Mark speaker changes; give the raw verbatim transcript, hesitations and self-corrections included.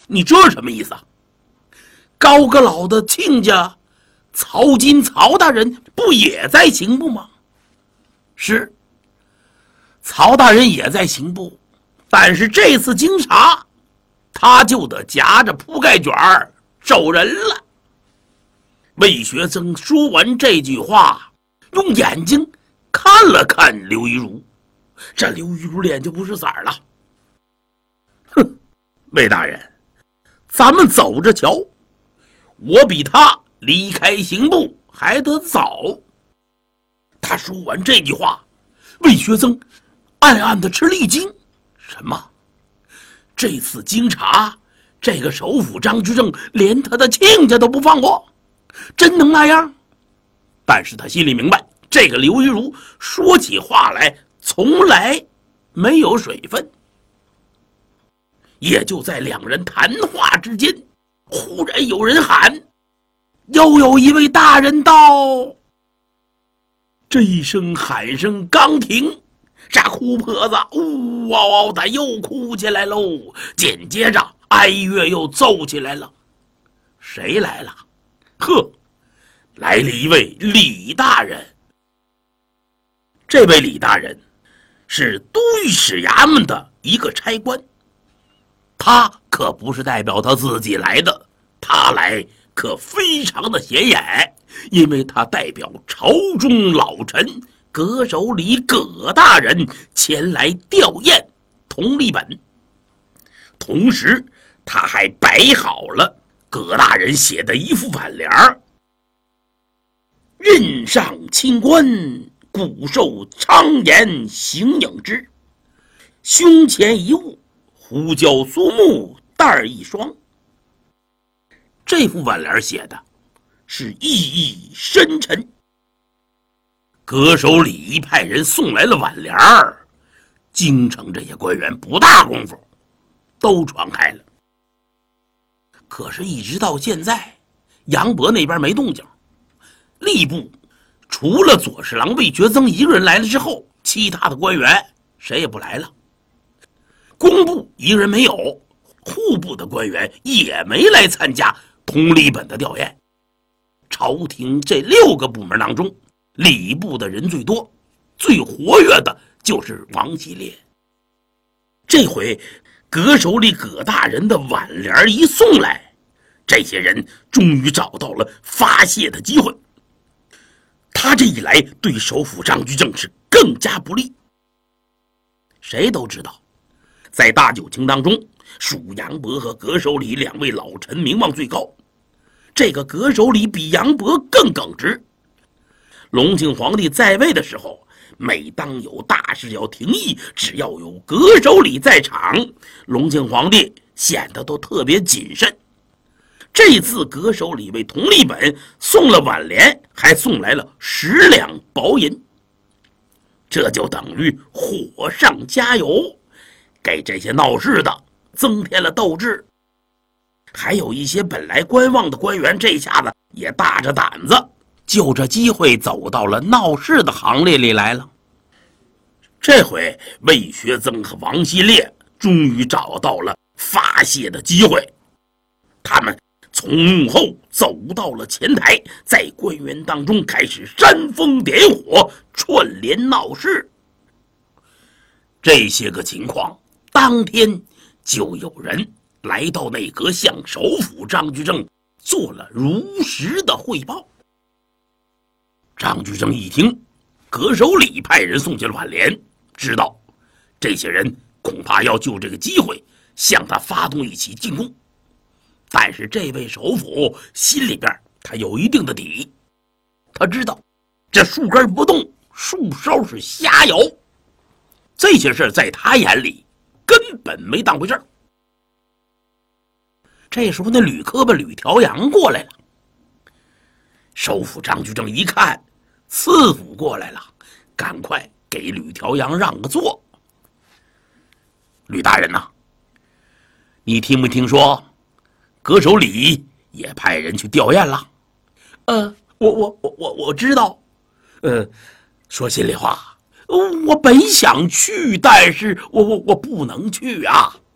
Speaker 1: 你这什么意思啊？高阁老的亲家曹金曹大人不也在刑部吗？是，曹大人也在刑部，但是这次经查，他就得夹着铺盖卷儿走人了。魏学增说完这句话，用眼睛看了看刘一如，这刘一如脸就不是色儿了。哼，魏大人，咱们走着瞧，我比他离开刑部还得早。他说完这句话，魏学增暗暗的吃了一惊。什么？这次经查，这个首辅张居正连他的亲家都不放过，真能那样？但是他心里明白，这个刘一如说起话来从来没有水分。也就在两人谈话之间，忽然有人喊：“又有一位大人到！”这一声喊声刚停，这哭婆子呜嗷嗷的又哭起来喽，紧接着哀乐又奏起来了。谁来了？呵，来了一位李大人。这位李大人是都御史衙门的一个差官，他可不是代表他自己来的，他来可非常的显眼，因为他代表朝中老臣阁首李葛大人前来吊唁同立本，同时他还摆好了葛大人写的一副挽联儿：任上清官，骨寿昌言行影之，胸前一物，胡椒苏木带一双。这副挽联写的是意义深沉。阁首李一派人送来了挽联儿，京城这些官员不大功夫都传开了。可是一直到现在，杨博那边没动静。吏部除了左侍郎魏学增一个人来了之后，其他的官员谁也不来了。工部一个人没有，户部的官员也没来参加同立本的吊唁。朝廷这六个部门当中，礼部的人最多，最活跃的就是王希烈。这回阁首里葛大人的挽联一送来，这些人终于找到了发泄的机会。他这一来，对首辅张居正是更加不利。谁都知道，在大九卿当中，属杨博和阁首里两位老臣名望最高，这个阁首里比杨博更耿直。隆庆皇帝在位的时候，每当有大事要廷议，只要有阁首里在场，隆庆皇帝显得都特别谨慎。这次阁首里为同立本送了挽联，还送来了十两薄银，这就等于火上加油，给这些闹事的增添了斗志。还有一些本来观望的官员，这下子也大着胆子，就这机会走到了闹事的行列里来了。这回魏学增和王希烈终于找到了发泄的机会，他们从幕后走到了前台，在官员当中开始煽风点火，串联闹事。这些个情况当天就有人来到内阁，向首辅张居正做了如实的汇报。张居正一听阁首李派人送进挽联，知道这些人恐怕要就这个机会向他发动一起进攻。但是这位首辅心里边他有一定的底，他知道这树根不动，树梢是瞎摇，这些事在他眼里根本没当回事儿。这时候那吕科吧吕调阳过来了，首辅张居正一看次辅过来了，赶快给吕调阳让个座。吕大人呐、啊，你听没听说阁首李也派人去吊唁了？呃，我我我我我知道。呃，说心里话，我本想去，但是我我我不能去啊。